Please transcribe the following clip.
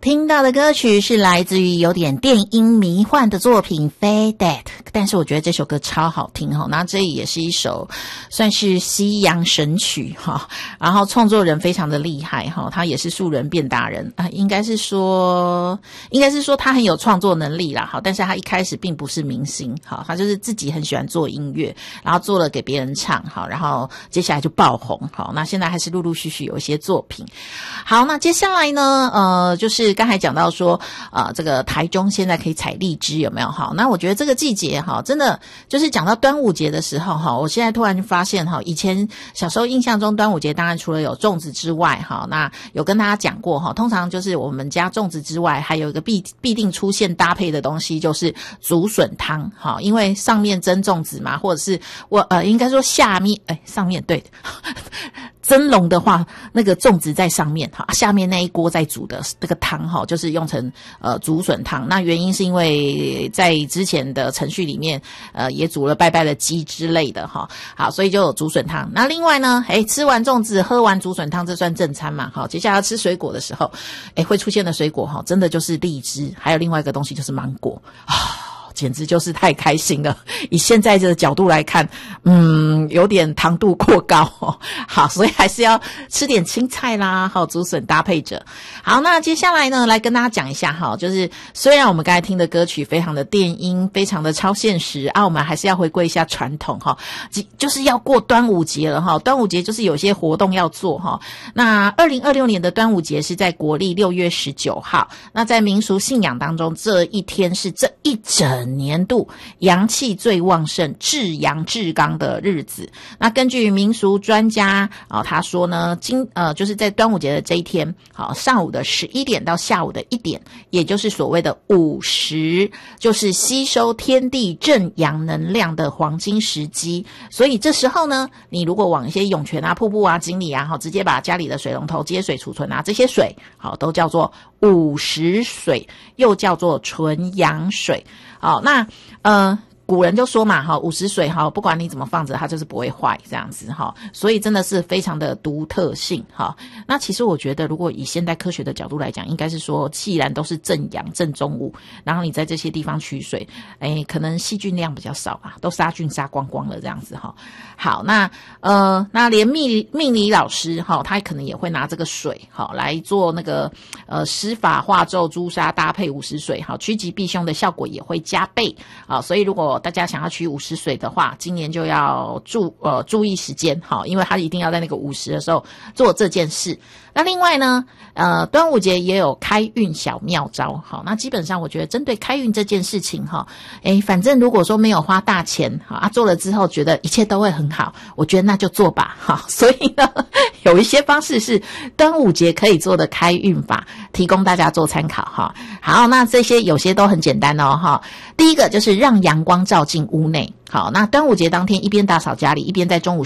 听到的歌曲是来自于有点电音迷幻的作品 Fade That， 但是我觉得这首歌超好听齁，那这也是一首算是西洋神曲齁，然后创作人非常的厉害齁，他也是素人变达人啊，应该是说他很有创作能力啦齁，但是他一开始并不是明星齁，他就是自己很喜欢做音乐，然后做了给别人唱齁，然后接下来就爆红齁，那现在还是陆陆续续有一些作品。好，那接下来呢就是刚才讲到说这个台中现在可以采荔枝有没有？好，那我觉得这个季节哈，真的就是讲到端午节的时候哈，我现在突然发现哈，以前小时候印象中端午节当然除了有粽子之外哈，那有跟大家讲过哈，通常就是我们家粽子之外还有一个必定出现搭配的东西就是竹笋汤哈，因为上面蒸粽子嘛，或者是应该说上面对蒸笼的话，那个粽子在上面哈，下面那一锅在煮的这个汤哈，就是用成竹笋汤。那原因是因为在之前的程序里面也煮了拜拜的鸡之类的哈，好，所以就有竹笋汤。那另外呢，吃完粽子喝完竹笋汤，这算正餐嘛？好，接下来要吃水果的时候，会出现的水果哈，真的就是荔枝，还有另外一个东西就是芒果简直就是太开心了，以现在的角度来看有点糖度过高好，所以还是要吃点青菜啦，好，竹笋搭配着。好，那接下来呢来跟大家讲一下就是虽然我们刚才听的歌曲非常的电音，非常的超现实我们还是要回归一下传统就是要过端午节了端午节就是有些活动要做那2026年的端午节是在国历6月19号，那在民俗信仰当中，这一天是这一整年度阳气最旺盛、至阳至刚的日子。那根据民俗专家他说呢，就是在端午节的这一天上午的11点到下午的1点，也就是所谓的午时，就是吸收天地正阳能量的黄金时机。所以这时候呢，你如果往一些涌泉瀑布井里直接把家里的水龙头接水储存这些水都叫做午时水，又叫做纯阳水。那古人就说嘛午时水不管你怎么放着它就是不会坏这样子所以真的是非常的独特性那其实我觉得如果以现代科学的角度来讲，应该是说既然都是正阳正中午，然后你在这些地方取水可能细菌量比较少吧，都杀菌杀光光了这样子好，那连命理老师他可能也会拿这个水来做那个施法化咒朱砂搭配午时水趋吉避凶的效果也会加倍所以如果大家想要取午时水的话，今年就要注意时间因为他一定要在那个午时的时候做这件事。那另外呢端午节也有开运小妙招那基本上我觉得针对开运这件事情反正如果说没有花大钱做了之后觉得一切都会很好，我觉得那就做吧所以呢有一些方式是端午节可以做的开运法，提供大家做参考好，那这些有些都很简单第一个就是让阳光照进屋内。好，那端午节当天一边打扫家里，一边在中午